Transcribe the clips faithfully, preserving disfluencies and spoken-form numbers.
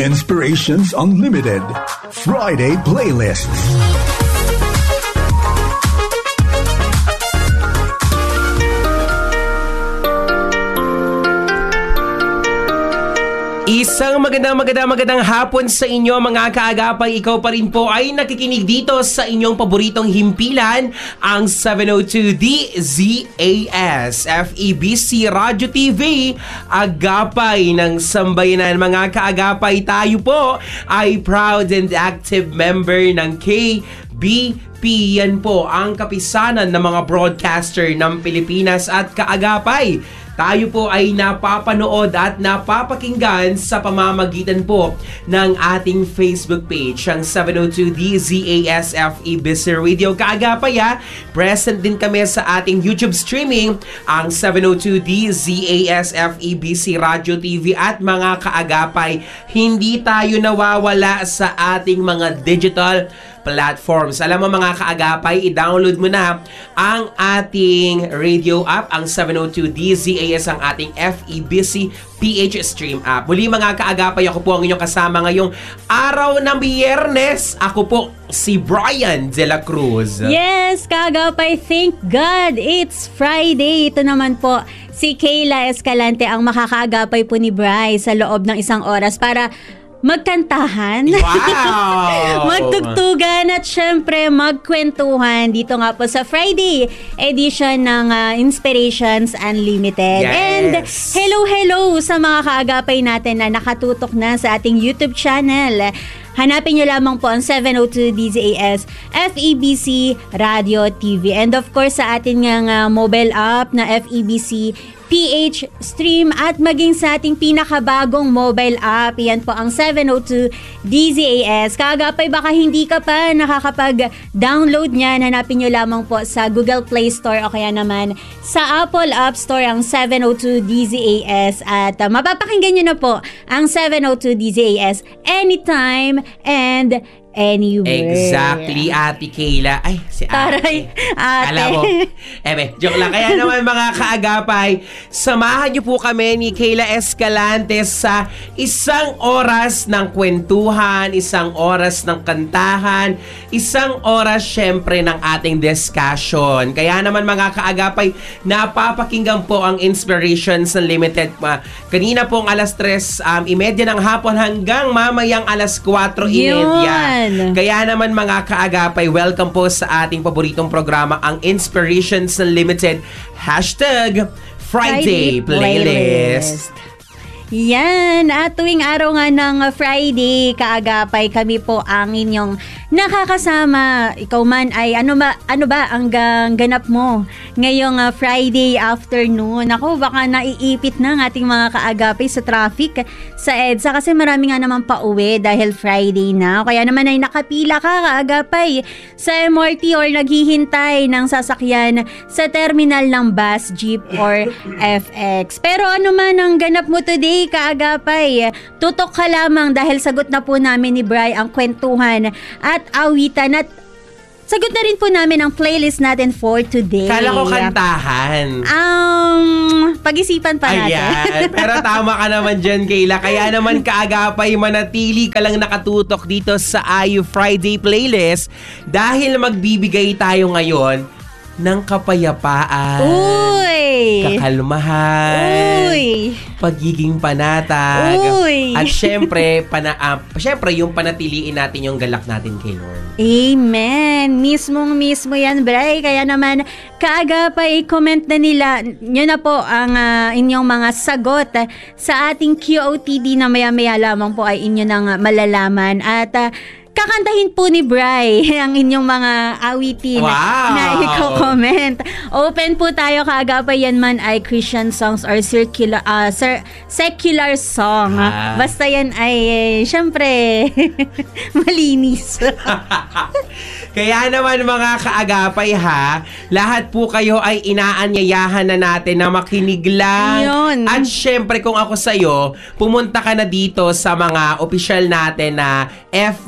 Inspirations Unlimited Friday Playlist. Isang magandang magandang magandang hapon sa inyo mga kaagapay. Ikaw pa rin po ay nakikinig dito sa inyong paboritong himpilan, ang seven oh two D Z A S F E B C Radio T V, Agapay ng Sambayanan. Mga kaagapay, tayo po ay proud and active member ng K B P. Yan po ang kapisanan ng mga broadcaster ng Pilipinas at kaagapay. Tayo po ay napapanood at napapakinggan sa pamamagitan po ng ating Facebook page, ang seven oh two D Z A S F E B C Radio. Kaagapay ha, present din kami sa ating YouTube streaming, ang seven oh two D Z A S F E B C Radio T V. At mga kaagapay, hindi tayo nawawala sa ating mga digital platforms. Alam mo mga kaagapay, i-download mo na ang ating radio app, ang seven oh two D Z A S, ang ating F E B C P H Stream app. Muli mga kaagapay, ako po ang inyong kasama ngayong araw ng Biyernes. Ako po si Brian De La Cruz. Yes, kaagapay, thank God it's Friday. Ito naman po si Kayla Escalante ang makakaagapay po ni Bri sa loob ng isang oras para magkantahan, wow! magtugtugan at syempre magkwentuhan dito nga po sa Friday edition ng uh, Inspirations Unlimited. Yes. And hello hello sa mga kaagapay natin na nakatutok na sa ating YouTube channel. Hanapin nyo lamang po ang seven oh two D Z A S F E B C Radio T V. And of course sa ating uh, mobile app na F E B C P H Stream at maging sa ating pinakabagong mobile app. Yan po ang seven oh two D Z A S. Kaagapay, baka hindi ka pa nakakapag-download niyan. Hanapin nyo lamang po sa Google Play Store o kaya naman sa Apple App Store ang seven oh two D Z A S. At uh, mapapakinggan nyo na po ang seven oh two D Z A S anytime and anywhere. Exactly, Ate Kayla. Ay, si Ate. Taray, Ate. Alam mo, ebe, joke lang. Kaya naman mga kaagapay, samahan niyo po kami ni Kayla Escalante sa isang oras ng kwentuhan, isang oras ng kantahan, isang oras syempre ng ating discussion. Kaya naman mga kaagapay, napapakinggan po ang Inspirations Unlimited. Kanina pong alas tres um, imedya ng hapon hanggang mamayang alas kwatro imedya. Kaya naman mga kaagapay, welcome po sa ating paboritong programa, ang Inspirations Unlimited Hashtag Friday, Friday Playlist. Playlist. Yan, at tuwing araw nga ng Friday, kaagapay, kami po ang inyong nakakasama. Ikaw man ay ano ba, ano ba ang ganap mo ngayong uh, Friday afternoon? Ako, baka naiipit na ng ating mga kaagapay sa traffic sa EDSA kasi marami nga naman pauwi dahil Friday na. Kaya naman ay nakapila ka, kaagapay, sa M R T or naghihintay ng sasakyan sa terminal ng bus, jeep or F X. Pero ano man ang ganap mo today, kaagapay, tutok ka lamang dahil sagot na po namin ni Bri ang kwentuhan at awitan at sagot na rin po namin ang playlist natin for today. Kala ko kantahan. Um, pag-isipan pa natin. Ayan, pero tama ka naman dyan, Kayla. Kaya naman kaagapay, manatili ka lang nakatutok dito sa I U Friday Playlist dahil magbibigay tayo ngayon ng kapayapaan, uy, kakalmahan, uy, pagiging panatag, uy, at syempre, pana, uh, syempre yung panatiliin natin yung galak natin kay Lord. Amen. Mismong mismo yan, Bray. Kaya naman, kaagapay, comment na nila, nyo na po ang uh, inyong mga sagot uh, sa ating Q O T D na maya-maya lamang po ay inyo nang uh, malalaman. At uh, kakantahin po ni Bri ang inyong mga awitin wow. na i-comment. Open po tayo, kaagapay, yan man ay Christian songs or circular, uh, sir, secular song. Ah. Basta yan ay, eh, syempre, malinis. Kaya naman mga kaagapay ha, lahat po kayo ay inaanyayahan na natin na makinig lang. Yun. At syempre kung ako sa'yo, pumunta ka na dito sa mga opisyal natin na F B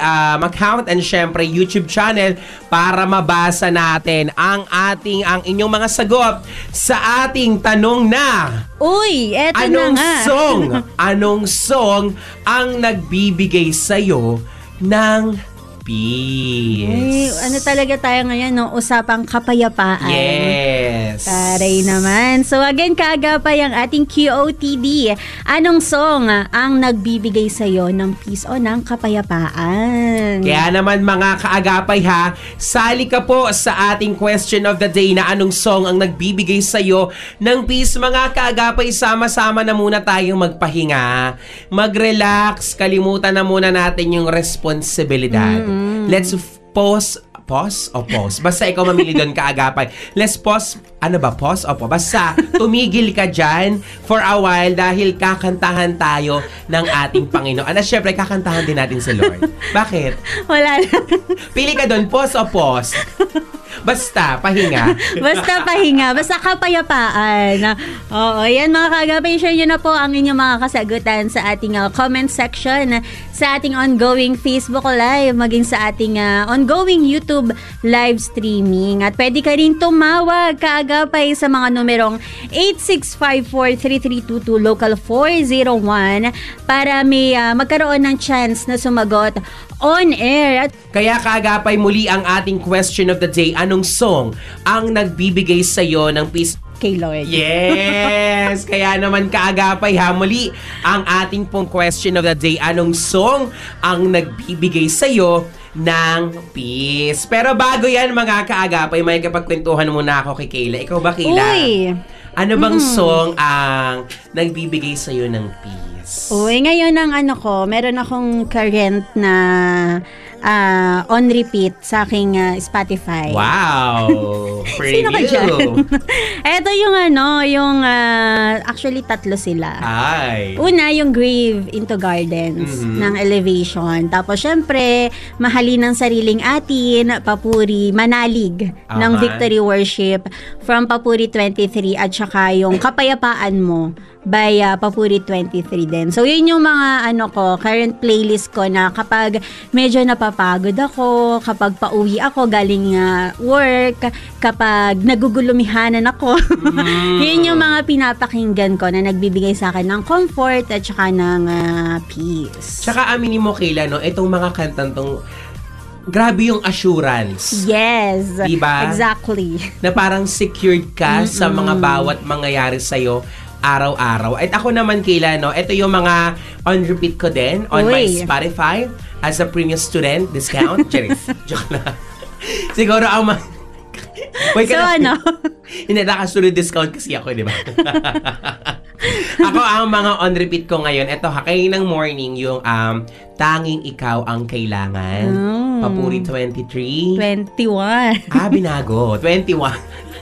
um, account and syempre YouTube channel para mabasa natin ang ating, ang inyong mga sagot sa ating tanong na Uy, eto anong na nga. song, anong song ang nagbibigay sa'yo ng peace? Ay, ano talaga tayo ngayon, no? Usapang kapayapaan. Yes. Taray naman. So again, kaagapay ang ating Q O T D. Anong song ang nagbibigay sa'yo ng peace o ng kapayapaan? Kaya naman mga kaagapay ha, sali ka po sa ating question of the day na anong song ang nagbibigay sa'yo ng peace. Mga kaagapay, sama-sama na muna tayong magpahinga, mag-relax, kalimutan na muna natin yung responsibilidad. Mm-hmm. Let's f- pause Pause o pause? Basta ikaw mamili doon, kaagapay. Let's pause. Ano ba? Pause o pause? Basta tumigil ka dyan for a while dahil kakantahan tayo ng ating Panginoon. At syempre, kakantahan din natin si Lord. Bakit? Wala lang. Pili ka doon, pause o pause? Basta, pahinga. Basta pahinga. Basta kapayapaan. Oo, yan mga kaagapay. Share nyo na po ang inyong mga kasagutan sa ating uh, comment section, sa ating ongoing Facebook Live, maging sa ating uh, ongoing YouTube live streaming. At pwede ka rin tumawag, kaagapay, sa mga numerong eight six five four, three three two two, local four zero one para may uh, magkaroon ng chance na sumagot on air. At kaya kaagapay, muli ang ating question of the day. Anong song ang nagbibigay sa'yo ng peace? Kay Lord. Yes! Kaya naman kaagapay ha, muli ang ating pong question of the day. Anong song ang nagbibigay sa'yo ng peace? Pero bago yan mga kaagapay, may kapagkwentuhan muna ako kay Kayla. Ikaw ba, Kayla? Uy! Ano bang Mm. song ang nagbibigay sa'yo ng peace? Uy, ngayon ang ano ko, meron akong current na uh, on repeat sa aking uh, Spotify. Wow! Sino ka dyan? Ito yung ano, yung uh, actually tatlo sila. Ay! Una, yung Grave into Gardens Mhm. ng Elevation. Tapos, syempre, Mahalin ng Sariling Atin, Papuri, Manalig ng Okay. Victory Worship from Papuri twenty-three at saka yung Kapayapaan Mo by uh, Papuri twenty-three din. So, yun yung mga ano ko, current playlist ko na kapag medyo napapagod ako, kapag pauwi ako galing uh, work, kapag nagugulumihanan ako, Mm. yun yung mga pinapakinggan ko na nagbibigay sa akin ng comfort at saka ng uh, peace. Tsaka aminin mo, Kayla, no, itong mga kantang tong, grabe yung assurance. Yes. Diba? Exactly. Na parang secured ka sa mga bawat mangyayari sa'yo araw-araw. At ako naman, Kayla, no, ito yung mga on repeat ko din on my Uy. Spotify as a premium student discount. Charis. Joke lang. Siguro ang mga... Wait, So, ka ano? Hindi, nakasunod discount kasi ako, di ba? Ako, ang mga on repeat ko ngayon, ito, hakay ng morning, yung um, Tanging Ikaw Ang Kailangan. Mm. Papuri twenty-three. twenty-one. Ah, binago. twenty-one.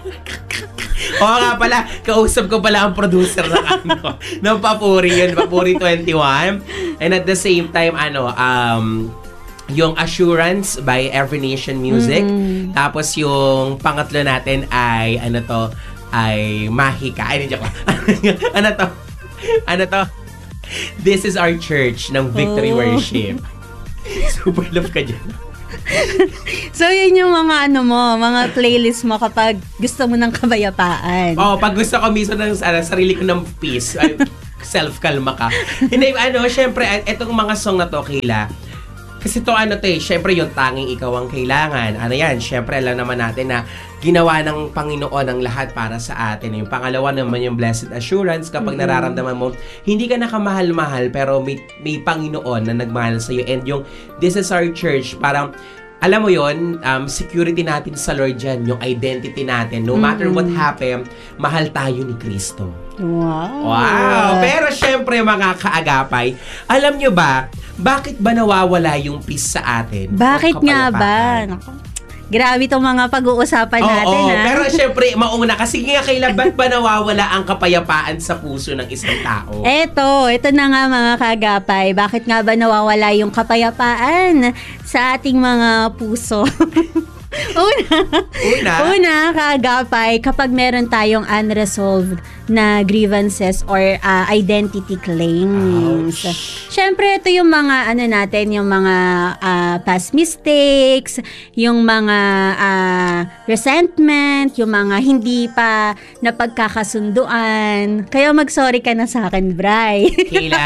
Oo nga pala, kausap ko pala ang producer ng ano, ng Papuri yun, Papuri twenty-one. And at the same time, ano, um, yung Assurance by Every Nation Music. Mm. Tapos yung pangatlo natin ay, ano to, ay Mahika. Ay, hindi, joke lang. Ano to? Ano to? This is Our Church ng Victory Oh. Worship. Super love ka dyan. So, yun yung mga ano mo, mga playlist mo kapag gusto mo ng kabayapaan. Oh, pag gusto ko mismo ng ano, sarili ko ng peace, ay, self-kalma ka. Hindi, ano, syempre, etong mga song na to, Kayla, kasi to ano to eh, syempre yung Tanging Ikaw Ang Kailangan. Ano yan, syempre alam naman natin na ginawa ng Panginoon ang lahat para sa atin. Yung pangalawa naman yung Blessed Assurance, kapag mm-hmm. nararamdaman mo, hindi ka nakamahal-mahal, pero may, may Panginoon na nagmahal sa'yo. And yung This is Our Church, parang, alam mo yon, um, security natin sa Lord yan, yung identity natin. No matter Mm-hmm. what happen, mahal tayo ni Kristo. Wow. Wow! Pero syempre mga kaagapay, alam nyo ba, bakit ba nawawala yung peace sa atin? Bakit O nga ba? kapayapaan? Naku, grabe itong mga pag-uusapan Oo, natin, ha? pero syempre, mauna, kasi nga Kayla, ba't ba nawawala ang kapayapaan sa puso ng isang tao? Eto, ito na nga mga kagapay. Bakit nga ba nawawala yung kapayapaan sa ating mga puso? Una, Una? una, kaagapay, kapag meron tayong unresolved na grievances or uh, identity claims. Ouch. Siyempre, ito yung mga, ano natin, yung mga uh, past mistakes, yung mga uh, resentment, yung mga hindi pa napagkakasunduan. Kaya mag-sorry ka na sa akin, Bri. Kayla.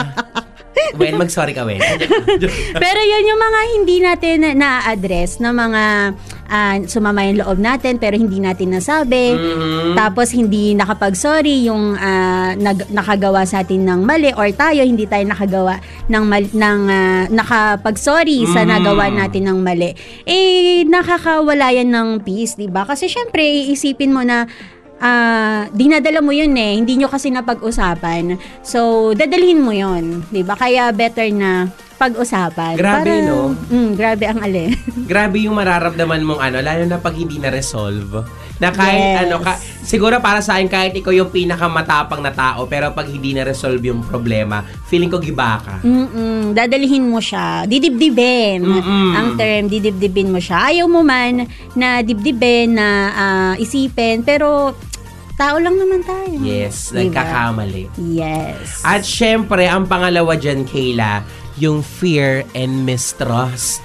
Wen, mag-sorry ka, Wen. Pero yun yung mga hindi natin na-address na mga uh, sumama yung loob natin pero hindi natin nasabi. Mm-hmm. Tapos hindi nakapag-sorry yung uh, nag- nakagawa sa atin ng mali or tayo hindi tayo nakagawa ng, mal- ng uh, nakapag-sorry sa Mm. nagawa natin ng mali. Eh, nakakawala yan ng peace, diba? Kasi syempre, iisipin mo na Ah, uh, dinadala mo yun eh. Hindi nyo kasi napag-usapan. So, dadalhin mo yun. Diba? Kaya better na pag-usapan. Grabe, Para, no? Mm, grabe ang alin. Grabe yung mararamdaman mong ano, lalo na pag hindi na-resolve. Na kahit Yes. ano, ka, siguro para sa akin, kahit ikaw yung pinakamatapang na tao, pero pag hindi na-resolve yung problema, feeling ko giba ka. Mm-mm, dadalhin mo siya. Didibdibin. Mm-mm. Ang term, didibdibin mo siya. Ayaw mo man na dibdibin, na uh, isipin, pero tao lang naman tayo. Yes, Diba? nagkakamali. Yes. At syempre, ang pangalawa dyan, Kayla, yung fear and mistrust.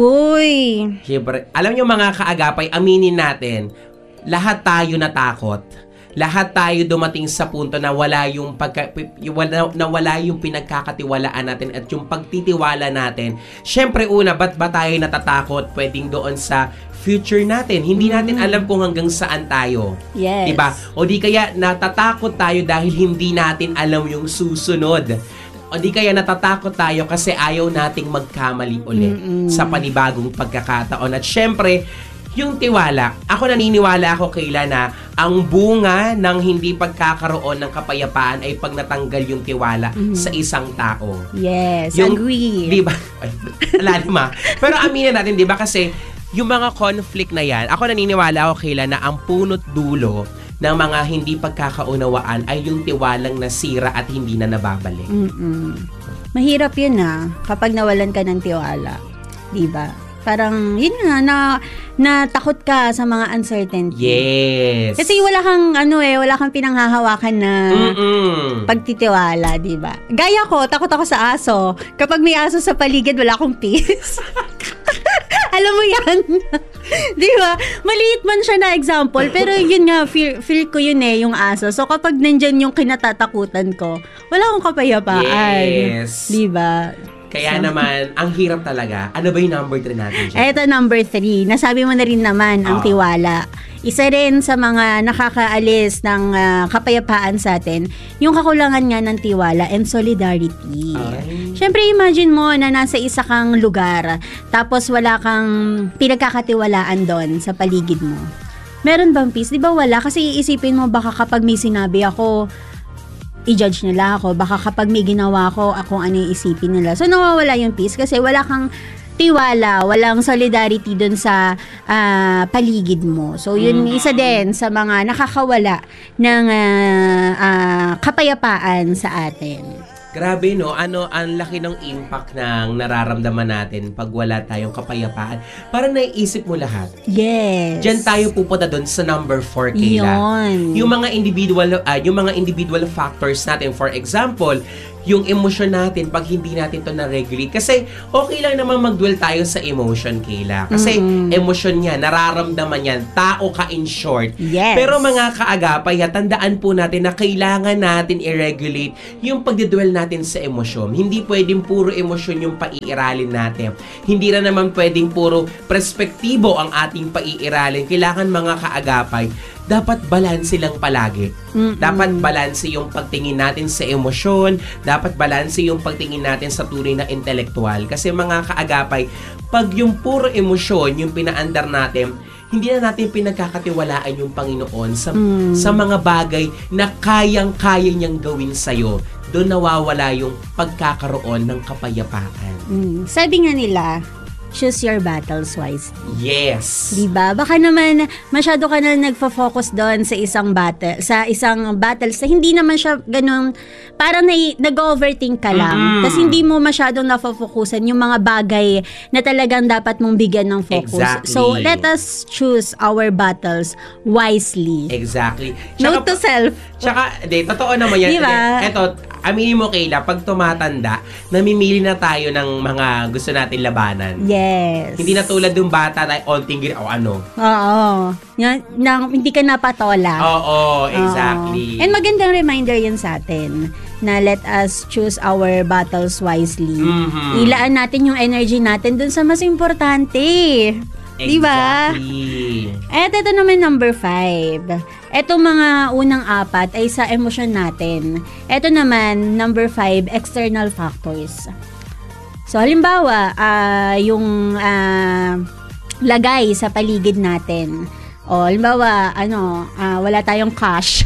Uy. Syempre, alam nyo mga kaagapay, aminin natin, lahat tayo natakot. Lahat tayo dumating sa punto na wala yung pagka, wala, na wala yung pinagkakatiwalaan natin at yung pagtitiwala natin. Syempre una, ba't ba tayo natatakot? Pwedeng doon sa future natin. Hindi natin alam kung hanggang saan tayo. Yes. Diba? O di kaya natatakot tayo dahil hindi natin alam yung susunod. O di kaya natatakot tayo kasi ayaw nating magkamali ulit Mm-mm. sa panibagong pagkakataon. At syempre, yung tiwala. Ako naniniwala ako, Kayla, na ang bunga ng hindi pagkakaroon ng kapayapaan ay pag natanggal yung tiwala Mm-hmm. sa isang tao. Yes, Yung, agree. Di ba? Ay, alalim ah. Pero aminin natin, di ba? Kasi yung mga conflict na yan, ako naniniwala ako, Kayla, na ang punot dulo ng mga hindi pagkakaunawaan ay yung tiwalang nasira at hindi na nababalik. Mm-mm. Mahirap yun ah, kapag nawalan ka ng tiwala. Diba? Parang, yun nga, na, natakot ka sa mga uncertainty. Yes. Kasi wala kang, ano eh, wala kang pinanghahawakan na Mm-mm. pagtitiwala, diba? Gaya ko, takot ako sa aso. Kapag may aso sa paligid, wala akong peace. Alam mo yan? Di ba? Maliit man siya na example, pero yun nga, feel, feel ko yun eh, yung aso. So kapag nandyan yung kinatatakutan ko, wala akong kapayapaan. Yes. Di ba? Kaya So, naman, ang hirap talaga. Ano ba yung number three natin dyan? Eto number three. Nasabi mo na rin naman ang Ah. tiwala. Isa rin sa mga nakakaalis ng ah, kapayapaan sa atin, yung kakulangan nga ng tiwala and solidarity. Ay. Siyempre, imagine mo na nasa isa kang lugar, tapos wala kang pinagkakatiwalaan doon sa paligid mo. Meron bang peace? Di ba wala? Kasi iisipin mo, baka kapag may sinabi ako, i-judge nila ako. Baka kapag may ginawa ko, ako ano yung isipin nila. So, nawawala yung peace kasi wala kang tiwala, walang solidarity dun sa ah, paligid mo. So, yun Mm. isa din sa mga nakakawala ng ah, ah, kapayapaan sa atin. Grabe, no? Ano, ang laki ng impact ng nararamdaman natin pag wala tayong kapayapaan. Parang naiisip mo lahat. Yes. Diyan tayo pupunta doon sa number four, Kayla. Yun. Yung mga individual uh, yung mga individual factors natin, for example, yung emosyon natin pag hindi natin to na-regulate. Kasi okay lang naman mag-dwell tayo sa emotion, Kayla. Kasi Mm-mm. emosyon yan, nararamdaman yan, tao ka in short. Yes. Pero mga kaagapay, tandaan po natin na kailangan natin i-regulate yung pagdidwell natin sa emosyon. Hindi pwedeng puro emosyon yung paiiralin natin. Hindi na naman pwedeng puro perspektibo ang ating paiiralin. Kailangan mga kaagapay, dapat balanse lang palagi. Mm-mm. Dapat balanse yung pagtingin natin sa emosyon, dapat balanse yung pagtingin natin sa tunay na intelektual. Kasi mga kaagapay, pag yung puro emosyon, yung pinaandar natin, hindi na natin pinagkakatiwalaan yung Panginoon sa, Mm. sa mga bagay na kayang-kaya niyang gawin sa'yo. Doon nawawala yung pagkakaroon ng kapayapaan. Mm. Sabi nga nila, choose your battles wisely. Yes. Diba? Baka naman masyado ka na nagfo-focus doon sa isang battle, sa isang battles na hindi naman siya ganun, parang na, nag-overthink ka lang. Mm-hmm. Tapos hindi mo masyadong nafo-focusan yung mga bagay na talagang dapat mong bigyan ng focus. Exactly. So, let us choose our battles wisely. Exactly. Note to self. Tsaka, di, totoo naman yan. Diba? Eto, aminin mo, Kayla, pag tumatanda, namimili na tayo ng mga gusto natin labanan. Yes. Hindi na tulad ng bata na onting gin o ano. Oo. Yan, na, hindi ka napatola. Oo, exactly. Oo. And magandang reminder yun sa atin na let us choose our battles wisely. Mm-hmm. Ilaan natin yung energy natin dun sa mas importante. Diba? Exactly. At ito naman number five. Ito mga unang apat ay sa emosyon natin. Ito naman, number five, external factors. So, halimbawa, uh, yung uh, lagay sa paligid natin. O, halimbawa, ano, uh, wala tayong cash.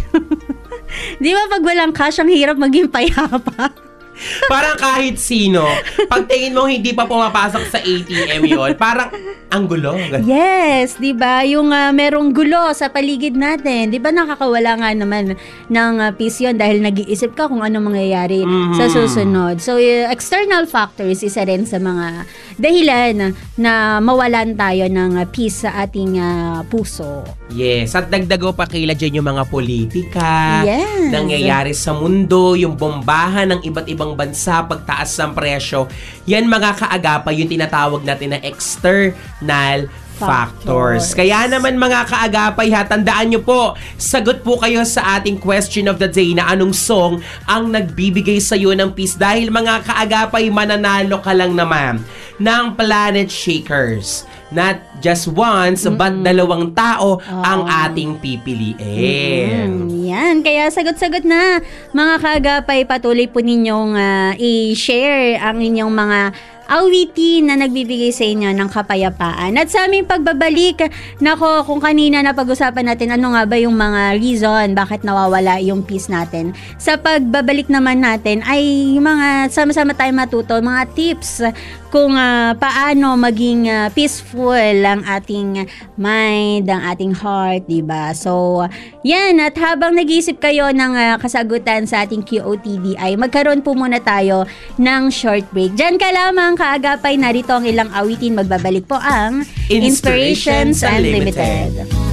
Di ba pag walang cash, ang hirap maging payapa? Parang kahit sino, pag tingin mo hindi pa pumapasok sa A T M yon, parang ang gulo. Yes, 'di ba? Yung uh, merong gulo sa paligid natin, 'di ba nakakawala nga naman ng uh, peace yun dahil nag-iisip ka kung ano mangyayari mm-hmm. sa susunod. So, uh, external factors isa rin sa mga dahilan na mawalan tayo ng uh, peace sa ating uh, puso. Yes, at dagdago pa Kayla dyan yung mga politika, yes. nangyayari sa mundo, yung bombahan ng iba't ibang bansa, pagtaas ng presyo, yan mga kaagapay yung tinatawag natin na external factors. factors. Kaya naman mga kaagapay ha, tandaan nyo po, sagot po kayo sa ating question of the day na anong song ang nagbibigay sa iyo ng peace dahil mga kaagapay mananalo ka lang naman ng Planet Shakers. Not just once, mm-hmm. but dalawang tao oh. ang ating pipiliin. Mm-hmm. Yan, kaya sagot-sagot na mga kaagapay, patuloy po ninyong uh, i-share ang inyong mga awitin na nagbibigay sa inyo ng kapayapaan. At sa aming pagbabalik, nako, kung kanina napag-usapan natin ano nga ba yung mga reason bakit nawawala yung peace natin. Sa pagbabalik naman natin ay yung mga sama-sama tayo matuto, mga tips kung uh, paano maging uh, peaceful ang ating mind, ang ating heart, diba? So, yan. At habang nag-iisip kayo ng uh, kasagutan sa ating Q O T D ay magkaroon po muna tayo ng short break. Diyan ka lamang kaagapay, narito ang ilang awitin. Magbabalik po ang Inspirations Unlimited. Unlimited.